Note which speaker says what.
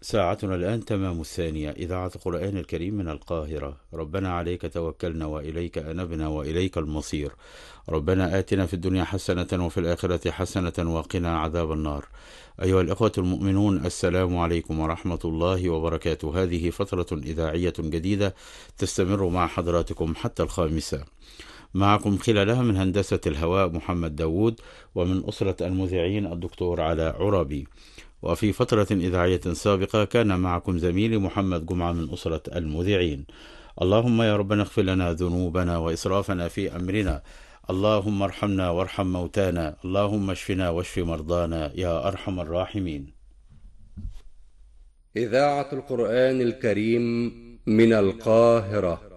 Speaker 1: ساعتنا الآن تمام الثانية. إذاعة القرآن الكريم من القاهرة. ربنا عليك توكلنا وإليك أنبنا وإليك المصير. ربنا آتنا في الدنيا حسنة وفي الآخرة حسنة وقنا عذاب النار. أيها الأخوة المؤمنون، السلام عليكم ورحمة الله وبركاته. هذه فترة إذاعية جديدة تستمر مع حضراتكم حتى الخامسة. معكم خلالها من هندسة الهواء محمد داود، ومن أسرة المذيعين الدكتور علاء عرابي. وفي فترة إذاعية سابقة كان معكم زميلي محمد جمعة من أسرة المذيعين. اللهم يا ربنا اغفر لنا ذنوبنا وإسرافنا في أمرنا. اللهم ارحمنا وارحم موتانا. اللهم اشفنا واشف مرضانا يا أرحم الراحمين.
Speaker 2: إذاعة القرآن الكريم من القاهرة.